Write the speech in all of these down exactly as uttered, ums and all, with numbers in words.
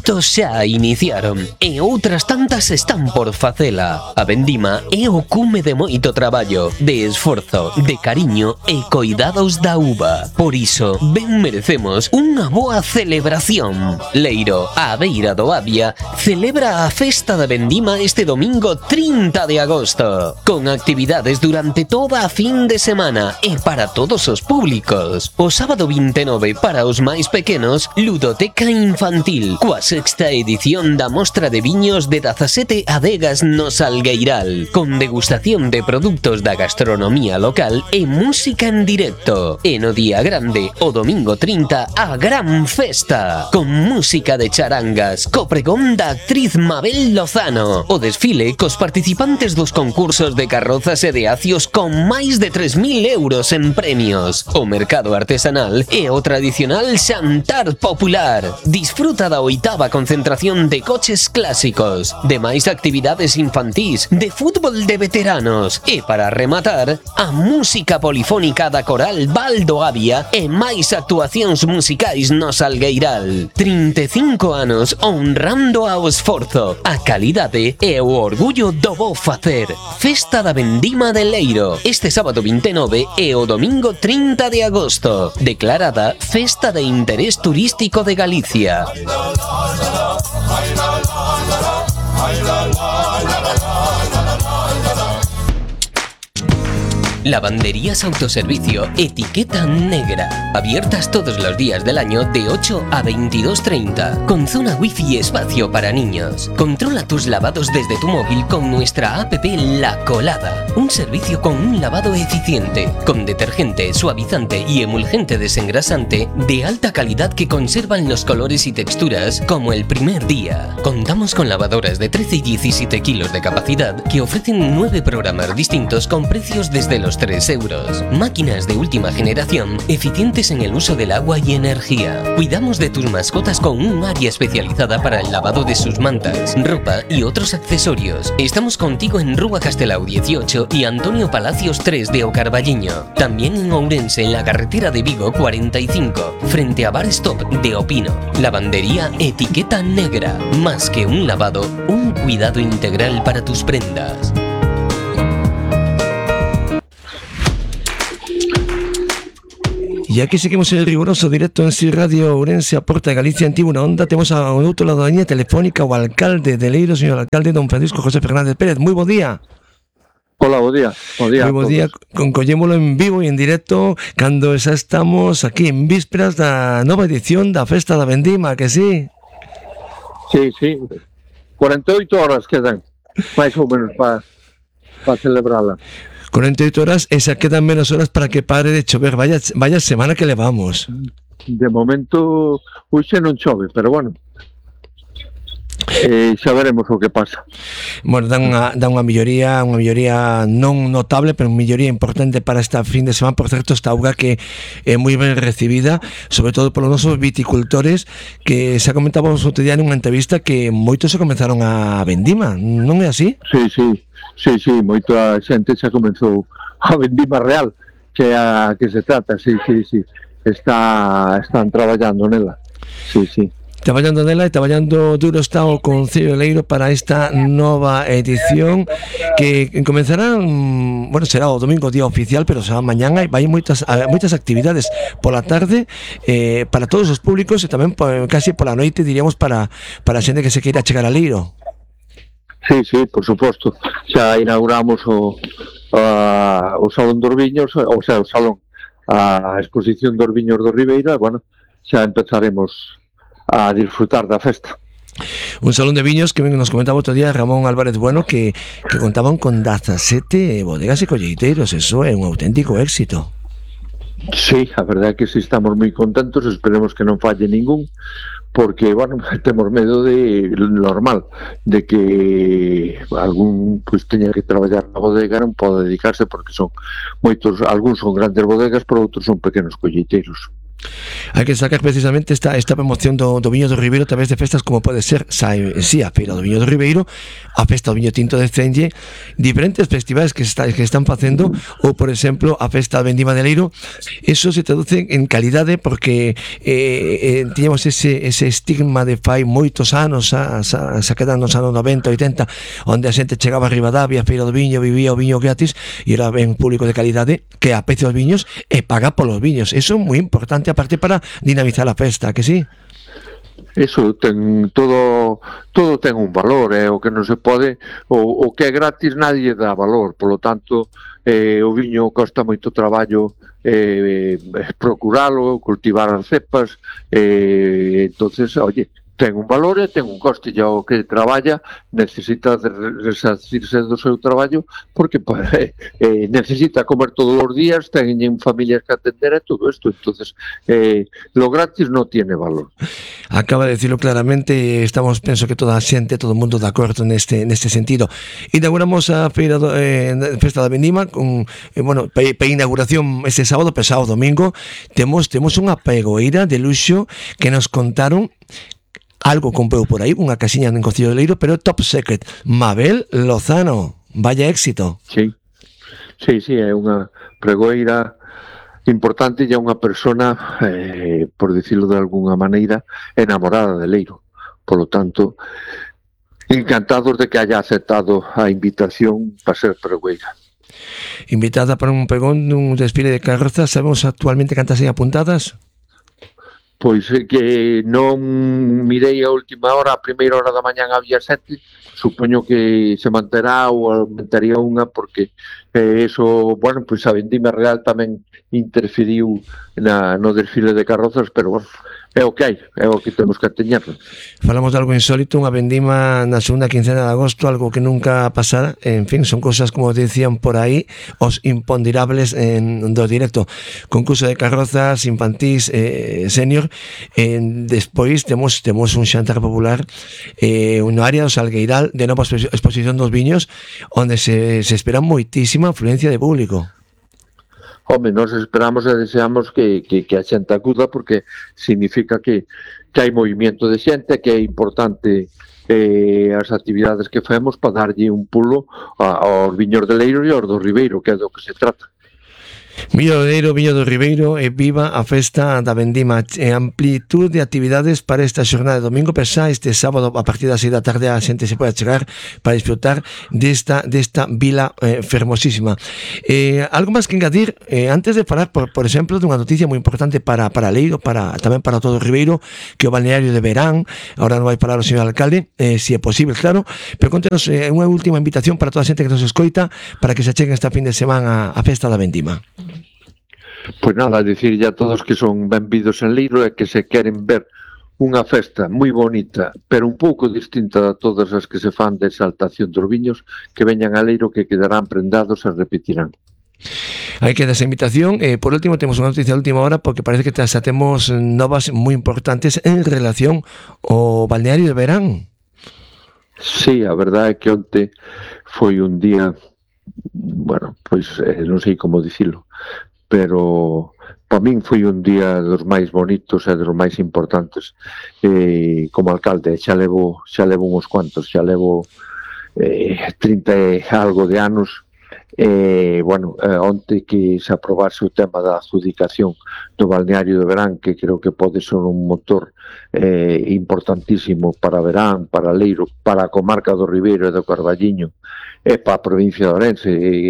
Moitos xa iniciaron e outras tantas están por facela. A vendima é o cume de moito traballo, de esforzo, de cariño e coidados da uva. Por iso, ben merecemos unha boa celebración. Leiro, a beira do Avia, celebra a festa da vendima este domingo trinta de agosto, con actividades durante toda a fin de semana e para todos os públicos. O sábado vinte e nove, para os máis pequenos, ludoteca infantil, coa sexta edición da mostra de viños de dezasete adegas no Salgueiral, con degustación de produtos da gastronomía local e música en directo. E no día grande, o domingo trinta, a gran festa, con música de charangas, co pregón da actriz Mabel Lozano, o desfile cos participantes dos concursos de carrozas e de acios con máis de tres mil euros en premios, o mercado artesanal e o tradicional xantar popular. Disfruta da oitava concentración de coches clásicos, de máis actividades infantís, de fútbol de veteranos e, para rematar, a música polifónica da coral Val do Avia e máis actuacións musicais no Salgueiral. trinta e cinco anos honrando ao esforzo, a calidade e o orgullo do bo facer. Festa da vendima de Leiro, este sábado vinte e nove e o domingo trinta de agosto, declarada Festa de Interés Turístico de Galicia. Lavanderías Autoservicio Etiqueta Negra. Abiertas todos los días del año de ocho a veintidós treinta. Con zona wifi y espacio para niños. Controla tus lavados desde tu móvil con nuestra app La Colada. Un servicio con un lavado eficiente, con detergente, suavizante y emulgente desengrasante de alta calidad que conservan los colores y texturas como el primer día. Contamos con lavadoras de trece y diecisiete kilos de capacidad que ofrecen nueve programas distintos con precios desde los tres euros. Máquinas de última generación, eficientes en el uso del agua y energía. Cuidamos de tus mascotas con un área especializada para el lavado de sus mantas, ropa y otros accesorios. Estamos contigo en Rúa Castelao dieciocho y Antonio Palacios tres de Ocarballiño. También en Ourense, en la carretera de Vigo cuarenta y cinco, frente a Bar Stop de Opino. Lavandería Etiqueta Negra. Más que un lavado, un cuidado integral para tus prendas. Y aquí seguimos el riguroso directo en Si Radio Ourense, a Porta de Galicia, en Tribuna Onda. Temos ao outro lado da liña telefónica o alcalde de Leiro, señor alcalde, don Francisco José Fernández Pérez. Moi bo día. Hola, bo día. Bo día. Moi bo día, con collémolo en vivo e en directo cando xa estamos aquí en vísperas da nova edición da Festa da Vendima, que sí? Sí, sí. cuarenta e oito horas quedan, máis ou menos, para pa celebrala. cuarenta y ocho horas e xa quedan menos horas para que pare de chover. Vaya, vaya semana que levamos. De momento, hoxe non chove, pero bueno, eh, xa veremos o que pasa. Bueno, dá unha, dá unha melloría, unha melloría non notable, pero unha melloría importante para esta fin de semana. Por certo, esta auga que é moi ben recibida, sobre todo polos nosos viticultores, que xa comentábamos outro día nunha entrevista que moitos se comenzaron a vendima, non é así? Sí, sí. Sí, sí, moita xente xa comenzou a vendima real, que é a que se trata, sí, sí, sí. Está, están traballando nela, sí, sí. Traballando nela e traballando duro está o Concello de Leiro para esta nova edición que comenzará, bueno, será o domingo día oficial, pero será mañana e vai moitas moitas actividades pola tarde eh, para todos os públicos e tamén casi pola noite, diríamos, para, para a xente que se queira chegar a Leiro. Sí, sí, por suposto. Xa inauguramos o, a, o Salón dos Viños, o sea, o Salón, a exposición dos Viños do Ribeiro, e, bueno, xa empezaremos a disfrutar da festa. Un salón de viños que nos comentaba outro día Ramón Álvarez Bueno que, que contaban con dezasete bodegas e colleiteiros. Eso é un auténtico éxito. Sí, a verdade é que sí, estamos moi contentos, esperemos que non falle ningún, porque, bueno, temos medo de normal, de que algún pues teña que traballar na bodega, non pode dedicarse, porque son moitos, algúns son grandes bodegas, pero outros son pequenos colleiteiros. Hai que destacar precisamente esta, esta promoción do, do viño do Ribeiro a través de festas como pode ser sa, si, a Feira do Viño do Ribeiro, a Festa do Viño Tinto de Cenlle, diferentes festivais que, está, que están facendo, ou por exemplo a Festa da Vendima de Leiro. Eso se traduce en calidade porque eh, eh, tiñamos ese, ese estigma de fai moitos anos, a, a, a quedan nos anos noventa, oitenta, onde a xente chegaba a Ribadavia, a Feira do Viño, vivía o viño gratis e era ben público de calidade que aprecia os viños e paga polos viños. Eso é moi importante aparte para dinamizar a festa, que sí? Eso ten todo todo ten un valor, é eh, o que non se pode, o, o que é gratis nadie dá valor, polo tanto eh, o viño costa moito traballo eh, procuralo, cultivar as cepas, eh, entonces, oye, ten un valor e ten un coste, e o que traballa necesita resarcirse do seu traballo porque pues, eh, necesita comer todos os días, ten familias que atender e todo isto, entonces eh, lo gratis non tiene valor. Acaba de decirlo claramente, estamos, penso que toda a xente, todo o mundo de acordo neste neste sentido. Inauguramos a feira do, eh, Festa da Vendima con, eh, bueno, para pa inauguración este sábado, pero sábado domingo temos temos unha pegoeira de luxo que nos contaron. Algo comprou por aí, unha casiña en Concello de Leiro, pero top secret. Mabel Lozano, vaya éxito. Sí, sí, sí, é unha pregoeira importante e é unha persona, eh, por dicirlo de alguna maneira, enamorada de Leiro. Por lo tanto, encantados de que haya aceptado a invitación para ser pregoeira. Invitada para un pregón dun desfile de carrozas, sabemos actualmente cantas aí apuntadas? Pois que non mirei a última hora, a primeira hora da mañán había sete, supoño que se manterá ou aumentaría unha porque eh, eso, bueno, pois a Vendima Real tamén interferiu na, no desfile de carrozas, pero bueno, é o que hai, é o que temos que teñer. Falamos de algo insólito, unha vendima na segunda quincena de agosto, algo que nunca pasara, en fin, son cosas como decían por aí, os imponderables en do directo. Concurso de carrozas infantís eh, senior, eh, despois temos temos un xantar popular eh, no área do Salgueiral de nova exposición dos viños, onde se, se espera moitísima afluencia de público. Home, nós esperamos e deseamos que, que, que a xente acuda porque significa que, que hai movimento de xente, que é importante eh, as actividades que femos para darlle un pulo a, aos viños de Leiro e aos do Ribeiro, que é do que se trata. Viño do Leiro, Viño do Ribeiro e viva a Festa da Vendima. E amplitud de actividades para esta xornada de domingo, pero xa este sábado a partir das seis da tarde a xente se pode chegar para disfrutar desta desta vila eh, fermosísima. Eh, algo máis que engadir, eh, antes de falar, por, por exemplo, dunha noticia moi importante para, para Leiro, para, tamén para todo o Ribeiro, que o balneario de Verán, agora non vai falar o señor alcalde, eh, se si é posible, claro, pero contenos eh, unha última invitación para toda a xente que nos escoita para que se cheguen esta fin de semana a, a Festa da Vendima. Pois nada, a dicirlle a todos que son benvidos en Leiro e que se queren ver unha festa moi bonita, pero un pouco distinta a todas as que se fan de exaltación dos viños, que veñan a Leiro, que quedarán prendados e repetirán. Hai que dar esa invitación. Eh, por último, temos unha noticia de última hora porque parece que xa temos novas moi importantes en relación ao balneario de Verán. Sí, a verdade é que onte foi un día, bueno, pois eh, non sei como dicilo, pero para min foi un día dos máis bonitos e dos máis importantes eh, como alcalde. Xa levo, xa levo uns cuantos, xa levo eh, trinta e algo de anos. Eh, bueno, eh, onte que se aprobase o tema da adjudicación do balneario de Verán, que creo que pode ser un motor eh, importantísimo para Verán, para Leiro, para a comarca do Ribeiro e do Carballiño e para a provincia de Ourense,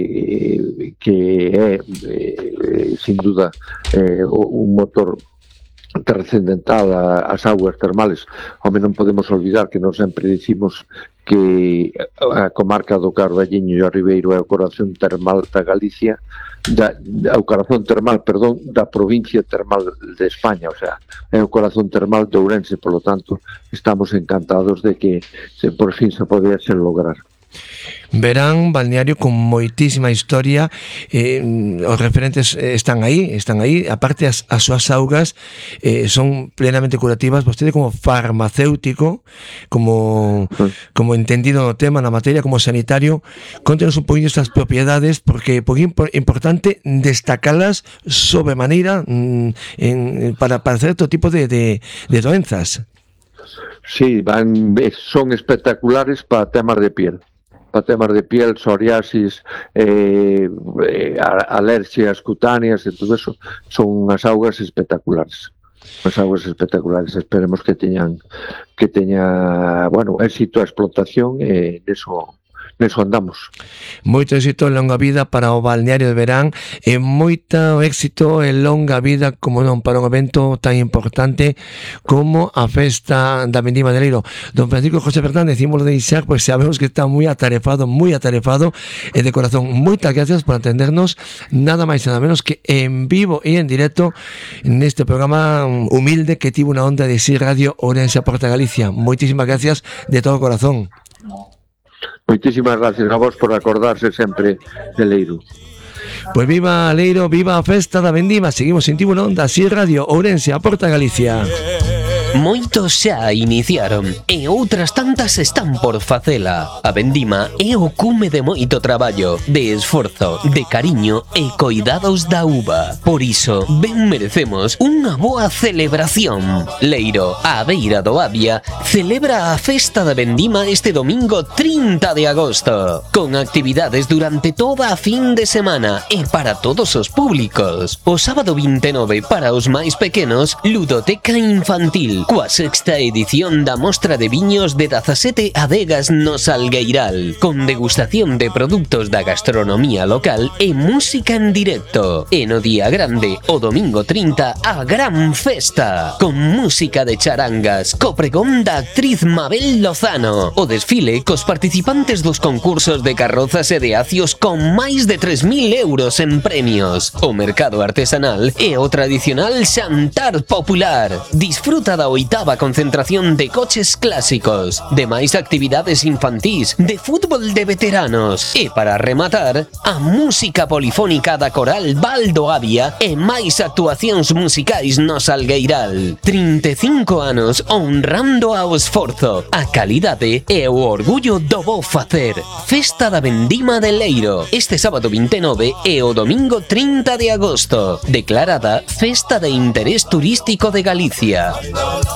eh, que é eh, sin duda eh, un motor trascendental ás augas termales. Home, non podemos olvidar que nós sempre dicimos que a comarca do Carballiño e o Ribeiro é o corazón termal da Galicia, da, o corazón termal, perdón, da provincia termal de España, o sea, é o corazón termal de Ourense, polo tanto, estamos encantados de que se, por fin se podese lograr. Verán balneario con moitísima historia, eh, os referentes están aí, están aí, aparte as, as súas augas eh, son plenamente curativas. Vostede como farmacéutico, como como entendido no tema, na materia, como sanitario, contenos un poquinho estas propiedades, porque é importante destacalas sobremaneira mm, en, para, para certo tipo de, de, de doenzas. Sí, van, son espectaculares para temas de piel. Para temas de piel, psoriasis, eh, eh, alergias cutáneas e todo eso, son unhas augas espectaculares. Unhas augas espectaculares. Esperemos que teñan que teña, bueno, éxito a explotación e eh, eso Neso andamos. Moito éxito e longa vida para o balneario de Verán e moito éxito e longa vida, como non, para un evento tan importante como a festa da Vendima de Leiro. Don Francisco José Fernández, decímoslo de Isaac, pues sabemos que está moi atarefado, moi atarefado e de corazón. Moitas gracias por atendernos, nada máis e nada menos que en vivo e en directo neste programa humilde que tivo unha onda de Si Radio Ourense a Porta Galicia. Moitísimas gracias de todo corazón. Moitísimas gracias a vos por acordarse sempre de Leiro. Pois viva Leiro, viva a festa da Vendima. Seguimos en Tibo na Onda, Si Radio Ourense a Porta Galicia. Moitos xa iniciaron e outras tantas están por facela. A vendima é o cume de moito traballo, de esforzo, de cariño e coidados da uva. Por iso, ben merecemos unha boa celebración. Leiro, a beira do Avia, celebra a festa da vendima este domingo trinta de agosto, con actividades durante toda a fin de semana e para todos os públicos. O sábado vinte e nove, para os máis pequenos, ludoteca infantil, coa sexta edición da mostra de viños de dezasete adegas no Salgueiral, con degustación de produtos da gastronomía local e música en directo. E no día grande, o domingo trinta, a gran festa, con música de charangas, co pregón da actriz Mabel Lozano, o desfile cos participantes dos concursos de carrozas e de acios con máis de tres mil euros en premios, o mercado artesanal e o tradicional xantar popular. Disfruta da oitava concentración de coches clásicos, de máis actividades infantís, de fútbol de veteranos e, para rematar, a música polifónica da coral Baldo Avia e máis actuacións musicais no Salgueiral. trinta e cinco anos honrando ao esforzo, a calidade e o orgullo do bo facer. Festa da Vendima de Leiro, este sábado vinte e nove e o domingo trinta de agosto, declarada Festa de Interés Turístico de Galicia.